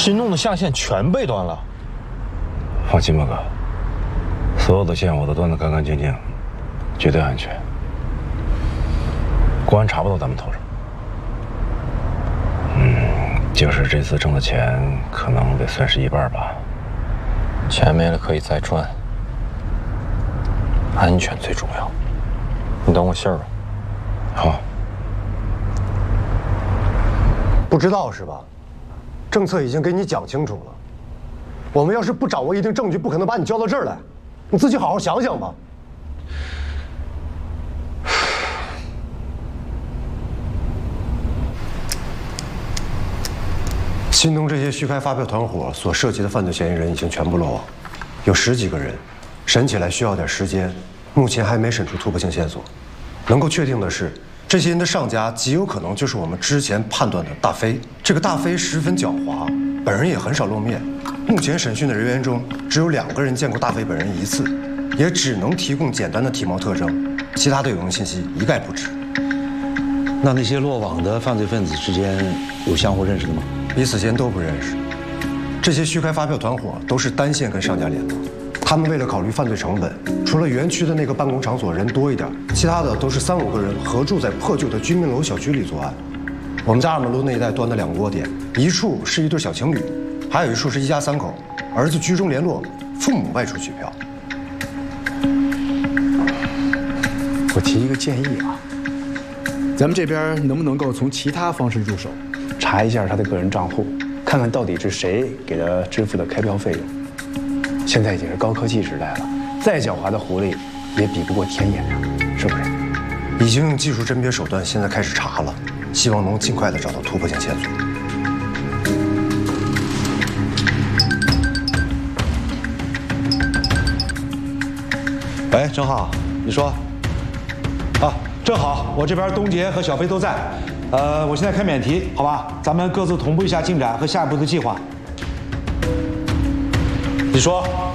新弄的象限全被端了。 放心吧，哥，所有的线我都端得干干净净，绝对安全。公安查不到咱们头上。就是这次挣的钱，可能得算是一半吧。 钱没了可以再赚，安全最重要。你等我信儿吧。 好。 不知道是吧？政策已经给你讲清楚了。我们要是不掌握一定证据，不可能把你交到这儿来。你自己好好想想吧。新东这些虚开发票团伙所涉及的犯罪嫌疑人已经全部落网，有10几个人，审起来需要点时间，目前还没审出突破性线索。能够确定的是，这些人的上家极有可能就是我们之前判断的大飞。这个大飞十分狡猾，本人也很少露面。目前审讯的人员中，只有2个人见过大飞本人1次，也只能提供简单的体貌特征，其他的有用信息一概不知。 那些落网的犯罪分子之间有相互认识的吗？ 彼此间都不认识。这些虚开发票团伙都是单线跟商家联络，他们为了考虑犯罪成本，除了园区的那个办公场所人多一点，其他的都是3、5个人合住在破旧的居民楼小区里作案。我们在二马路那一带端的2个窝点，一处是一对小情侣，还有一处是一家3口，儿子居中联络，父母外出取票。 我提一个建议啊，咱们这边能不能够从其他方式入手，查一下他的个人账户，看看到底是谁给他支付的开票费用。现在已经是高科技时代了，再狡猾的狐狸也比不过天眼啊，是不是？ 已经用技术甄别手段，现在开始查了，希望能尽快的找到突破性线索。 喂，郑浩，你说。啊，正好，我这边东杰和小飞都在。我现在开免提，好吧？咱们各自同步一下进展和下一步的计划。你说。